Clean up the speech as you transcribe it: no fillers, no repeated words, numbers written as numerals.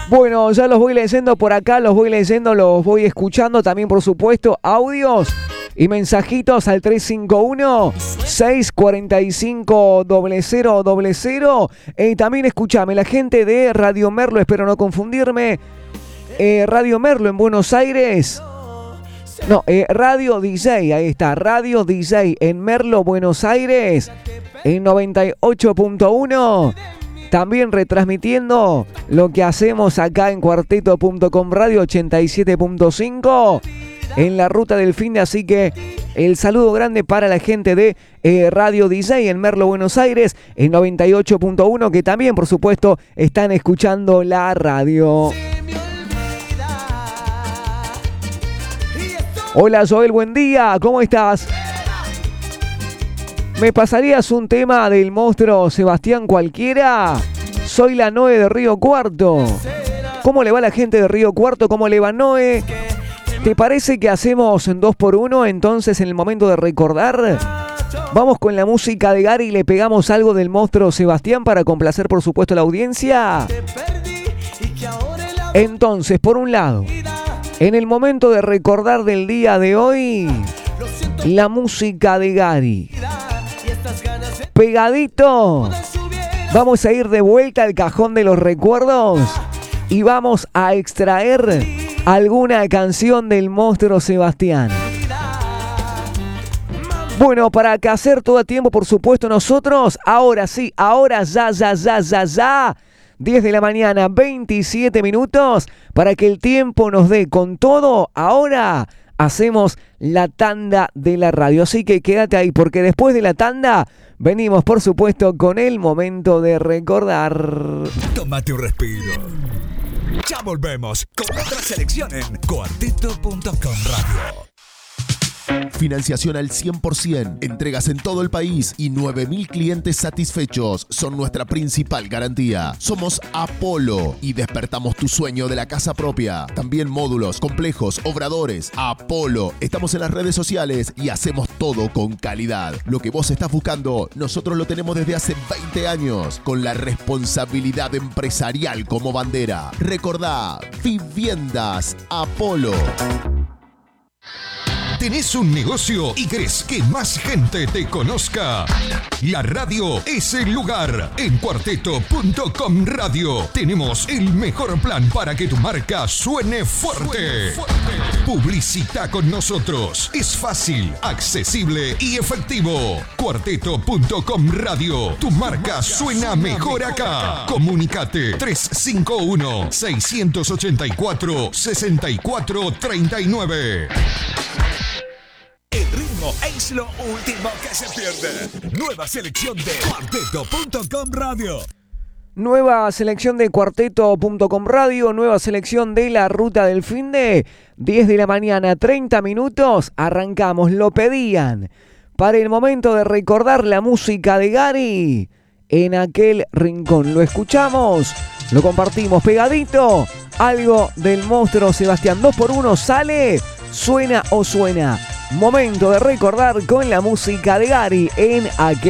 Bueno, ya los voy leyendo por acá, los voy leyendo, los voy escuchando también, por supuesto, audios y mensajitos al 351-645-0000. También escuchame, la gente de Radio Merlo, espero no confundirme. Radio Merlo en Buenos Aires. No, Radio DJ, ahí está, Radio DJ en Merlo, Buenos Aires, en 98.1. También retransmitiendo lo que hacemos acá en Cuarteto.com Radio 87.5 en la ruta del fin de, así que el saludo grande para la gente de Radio DJ en Merlo, Buenos Aires, en 98.1, que también, por supuesto, están escuchando la radio. Hola Joel, buen día, ¿cómo estás? ¿Me pasarías un tema del monstruo Sebastián cualquiera? Soy la Noe de Río Cuarto. ¿Cómo le va la gente de Río Cuarto? ¿Cómo le va Noe? ¿Te parece que hacemos 2x1 entonces en el momento de recordar? Vamos con la música de Gary y le pegamos algo del monstruo Sebastián para complacer, por supuesto, a la audiencia. Entonces, por un lado, en el momento de recordar del día de hoy, la música de Gary. Pegadito, vamos a ir de vuelta al cajón de los recuerdos y vamos a extraer alguna canción del monstruo Sebastián. Bueno, para que hacer todo a tiempo, por supuesto, nosotros, ahora sí, ahora ya, 10 de la mañana, 27 minutos, para que el tiempo nos dé con todo, ahora hacemos la tanda de la radio. Así que quédate ahí, porque después de la tanda venimos, por supuesto, con el momento de recordar. Tómate un respiro. Ya volvemos con otra selección en Cuarteto.com Radio. Financiación al 100%, entregas en todo el país y 9.000 clientes satisfechos son nuestra principal garantía. Somos Apolo y despertamos tu sueño de la casa propia. También módulos, complejos, obradores. Apolo. Estamos en las redes sociales y hacemos todo con calidad. Lo que vos estás buscando, nosotros lo tenemos desde hace 20 años, con la responsabilidad empresarial como bandera. Recordá, Viviendas Apolo. ¿Tenés un negocio y querés que más gente te conozca? La radio es el lugar. En Cuarteto.com Radio tenemos el mejor plan para que tu marca suene fuerte. Publicita con nosotros. Es fácil, accesible y efectivo. Cuarteto.com Radio. Tu marca suena mejor acá. Comunicate 351-684-6439. El ritmo es lo último que se pierde. Nueva selección de Cuarteto.com Radio. Nueva selección de Cuarteto.com Radio, nueva selección de la ruta del fin de 10 de la mañana, 30 minutos, arrancamos, lo pedían. Para el momento de recordar la música de Gary, en aquel rincón. Lo escuchamos, lo compartimos pegadito, algo del monstruo Sebastián. 2x1 sale, suena o suena. Momento de recordar con la música de Gary en aquel